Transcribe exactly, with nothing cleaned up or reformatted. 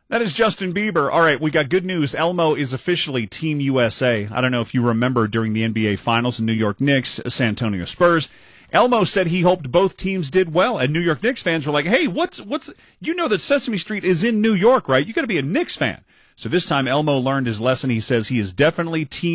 That is Justin Bieber. All right, we got good news. Elmo is officially Team U S A. I don't know if you remember during the N B A Finals, New York Knicks, San Antonio Spurs. Elmo said he hoped both teams did well, and New York Knicks fans were like, hey, what's, what's, you know that Sesame Street is in New York, right? You got to be a Knicks fan. So this time Elmo learned his lesson. He says he is definitely Team